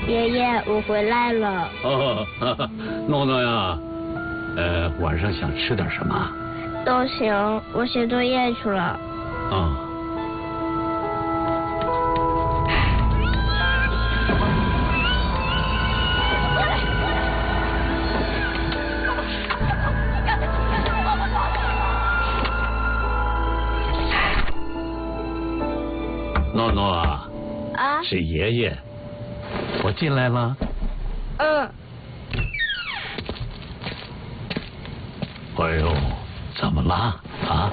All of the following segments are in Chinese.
爷爷，我回来了。 哦，诺诺呀，晚上想吃点什么？ 都行，我写作业去了。 啊。诺诺啊。 啊？ 是爷爷。我进来了。 嗯。 哎呦，怎么了啊？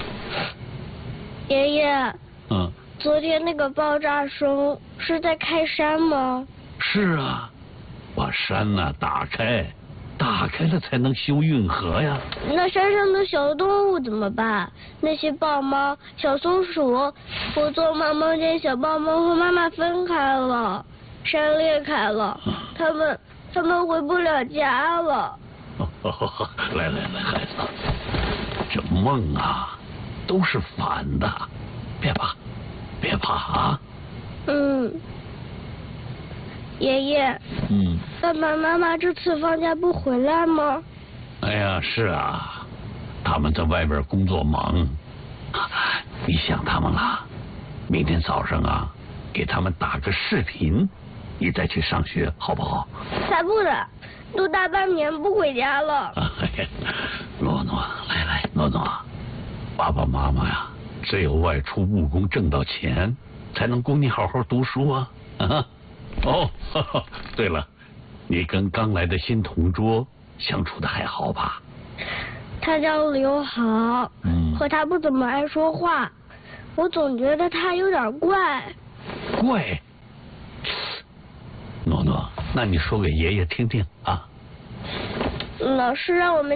爷爷。 嗯。 昨天那个爆炸声是在开山吗？ 是啊，把山呐打开，打开了才能修运河呀。 那山上的小动物怎么办？那些豹猫、小松鼠，我做梦梦见小豹猫和妈妈分开了，山裂开了，它们回不了家了。 来，孩子，这梦啊都是反的，别怕啊。 嗯。爷爷。 嗯。 爸爸妈妈这次放假不回来吗？ 哎呀，是啊，他们在外边工作忙。你想他们了？明天早上啊，给他们打个视频，你再去上学，好不好？ 才不的，都大半年不回家了。 诺诺，来，诺诺，爸爸妈妈呀，只有外出务工挣到钱，才能供你好好读书啊。哦，对了，你跟刚来的新同桌相处的还好吧？ 他叫刘豪，和他不怎么爱说话，我总觉得他有点怪。 怪？诺诺，那你说给爷爷听听啊。 老师让我们